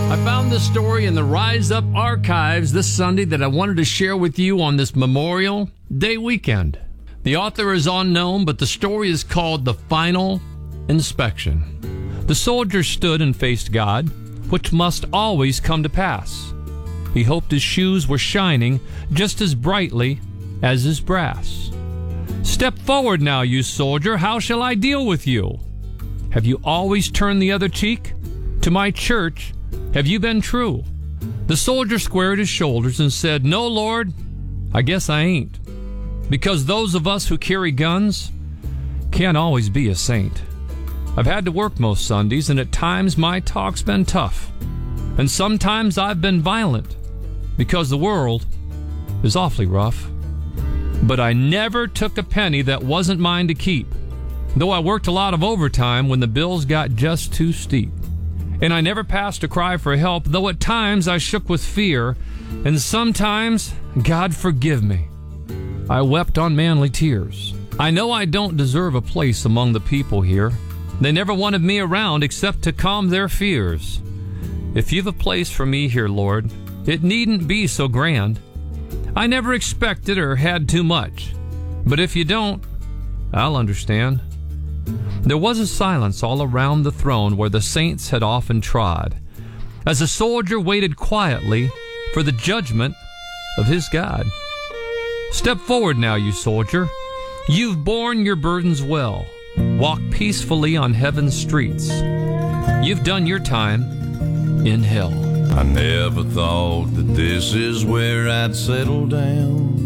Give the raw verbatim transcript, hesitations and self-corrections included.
I found this story in the Rise Up archives this Sunday that I wanted to share with you on this Memorial Day weekend. The author is unknown, but the story is called The Final Inspection. The soldier stood and faced God, which must always come to pass. He hoped his shoes were shining just as brightly as his brass. Step forward now, you soldier, how shall I deal with you? Have you always turned the other cheek? To my church, have you been true? The soldier squared his shoulders and said, No, Lord, I guess I ain't. Because those of us who carry guns can't always be a saint. I've had to work most Sundays, and at times my talk's been tough. And sometimes I've been violent, because the world is awfully rough. But I never took a penny that wasn't mine to keep, though I worked a lot of overtime when the bills got just too steep. And I never passed a cry for help, though at times I shook with fear, and sometimes, God forgive me, I wept unmanly tears. I know I don't deserve a place among the people here. They never wanted me around except to calm their fears. If you've a place for me here, Lord, it needn't be so grand. I never expected or had too much, but if you don't, I'll understand. There was a silence all around the throne where the saints had often trod, as the soldier waited quietly for the judgment of his God. Step forward now, you soldier. You've borne your burdens well. Walk peacefully on heaven's streets. You've done your time in hell. I never thought that this is where I'd settle down.